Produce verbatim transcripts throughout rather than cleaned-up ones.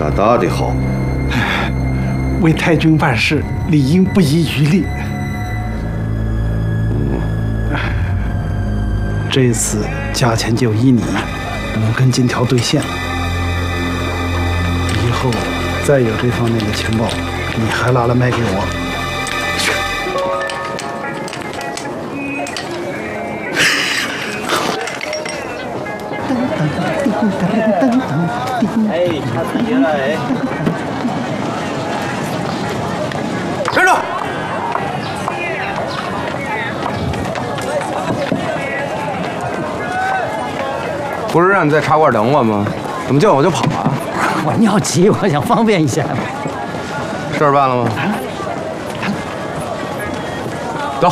大大的好。 为太君办事，理应不遗余力。这次价钱就依你五根金条兑现。以后再有这方面的情报，你还拉来卖给我。 哎，差自己了哎！ 站住！不是让你在茶馆等我吗？怎么叫我就跑啊？ 我尿急，我想方便一下。 事儿办了吗？走。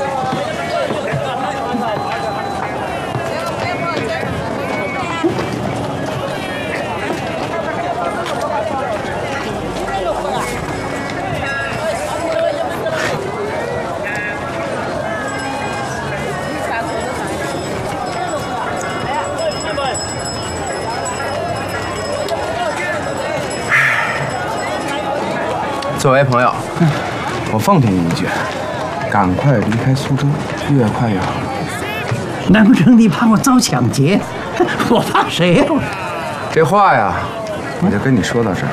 作为朋友，我奉劝你一句，赶快离开苏州，越快越好。 难不成你怕我遭抢劫？我怕谁呀？ 这话呀，我就跟你说到这儿，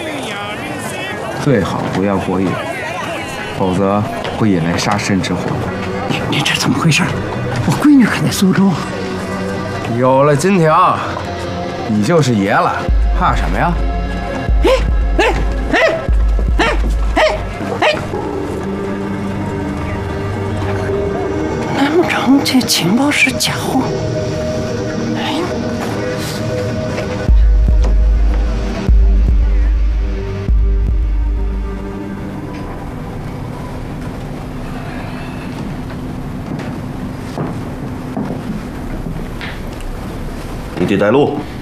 最好不要过夜，否则会引来杀身之祸。 你你这怎么回事？我闺女可在苏州啊。 有了金条，你就是爷了，怕什么呀？ 哎哎哎！ 难不成这情报是假货？哎， 你得带路。